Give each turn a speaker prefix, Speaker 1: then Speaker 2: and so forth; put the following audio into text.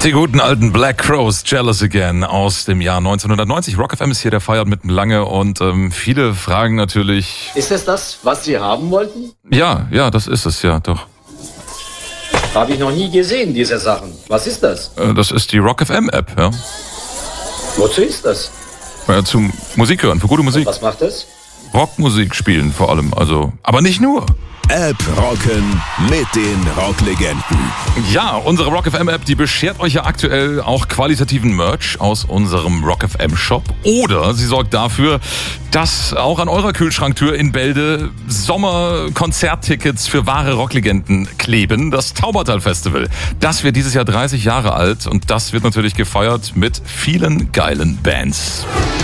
Speaker 1: Die guten alten Black Crowes, Jealous Again aus dem Jahr 1990. Rock FM ist hier der Feiert mit Lange und viele fragen natürlich...
Speaker 2: Ist es das, was Sie haben wollten?
Speaker 1: Ja, das ist es, ja, doch.
Speaker 2: Habe ich noch nie gesehen, diese Sachen. Was ist das?
Speaker 1: Das ist die Rock FM App, ja.
Speaker 2: Wozu ist das?
Speaker 1: Zum Musik hören, für gute Musik.
Speaker 2: Was macht es?
Speaker 1: Rockmusik spielen vor allem, also, aber nicht nur.
Speaker 3: App rocken mit den Rocklegenden.
Speaker 1: Ja, unsere Rock FM App, die beschert euch ja aktuell auch qualitativen Merch aus unserem Rock FM Shop. Oder sie sorgt dafür, dass auch an eurer Kühlschranktür in Bälde Sommerkonzerttickets für wahre Rocklegenden kleben. Das Taubertal Festival, das wird dieses Jahr 30 Jahre alt und das wird natürlich gefeiert mit vielen geilen Bands.